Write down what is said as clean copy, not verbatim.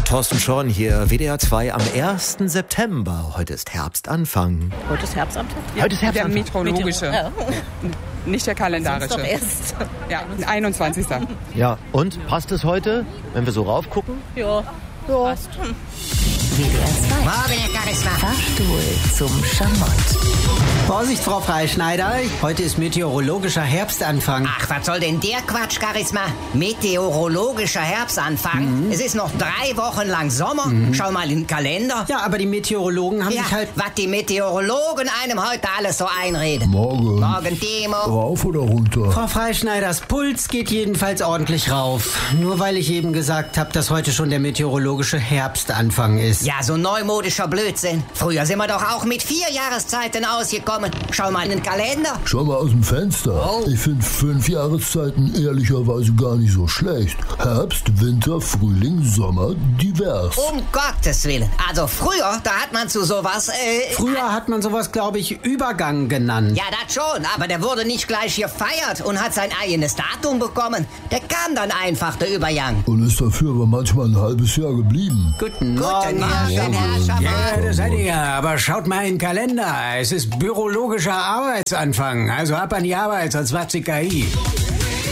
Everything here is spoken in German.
Thorsten Schorn hier, WDR 2 am 1. September. Heute ist Herbstanfang. Heute ist Herbstanfang? Ja, heute ist Herbstanfang. Der meteorologische, Ja. nicht der kalendarische. Sonst doch erst. Ja, 21. Ja, und passt es heute, wenn wir so raufgucken? Ja. Passt. WDR 2. Morgen, Herr Charisma. Fahrstuhl zum Schamott. Vorsicht, Frau Freischneider. Heute ist meteorologischer Herbstanfang. Ach, was soll denn der Quatsch, Charisma? Meteorologischer Herbstanfang? Es ist noch 3 Wochen lang Sommer. Schau mal in den Kalender. Ja, aber die Meteorologen haben Ja, sich halt... was die Meteorologen einem heute alles so einreden. Morgen. Morgen, Timo. Rauf oder runter? Frau Freischneiders Puls geht jedenfalls ordentlich rauf. Nur weil ich eben gesagt habe, dass heute schon der meteorologische Herbstanfang ist. Ja, so neumodischer Blödsinn. Früher sind wir doch auch mit 4 Jahreszeiten ausgekommen. Schau mal in den Kalender. Schau mal aus dem Fenster. Oh. Ich finde 5 Jahreszeiten ehrlicherweise gar nicht so schlecht. Herbst, Winter, Frühling, Sommer, divers. Um Gottes Willen. Also früher, da hat man zu sowas... Früher hat man sowas, glaube ich, Übergang genannt. Ja, das schon, aber der wurde nicht gleich gefeiert und hat sein eigenes Datum bekommen. Der kam dann einfach, der Übergang. Und ist dafür aber manchmal ein halbes Jahr geblieben. Guten Guten Morgen, Morgen, Herr Schamott. Ja, das seid ihr ja, aber schaut mal in den Kalender. Es ist biologischer Arbeitsanfang. Also ab an die Arbeit, sonst macht sie KI.